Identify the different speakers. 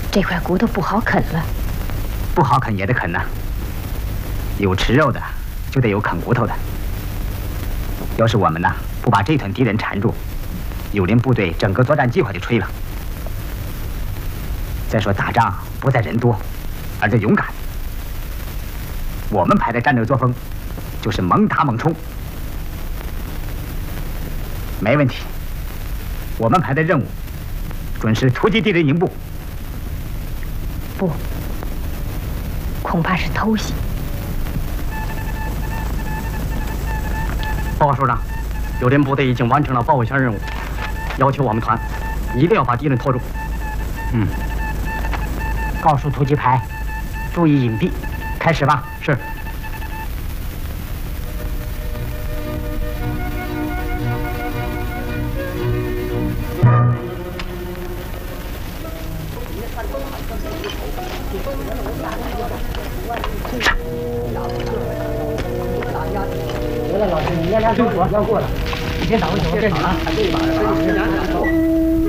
Speaker 1: 这块骨头不好啃了。
Speaker 2: 不好啃也得啃呐。有吃肉的，就得有啃骨头的。要是我们呢，不把这团敌人缠住，友邻部队整个作战计划就吹了。再说打仗不在人多，而在勇敢。我们排的战略作风就是猛打猛冲。没问题。我们排的任务准是突击敌人营部。
Speaker 1: 不，恐怕是偷袭。
Speaker 3: 报告首长，友邻部队已经完成了包围线任务，要求我们团一定要把敌人拖住。
Speaker 2: 告诉突击排，注意隐蔽。开始吧。
Speaker 3: 是。
Speaker 2: 得了，老师，你练练动作要过了，你先打个球，这场啊，对吧？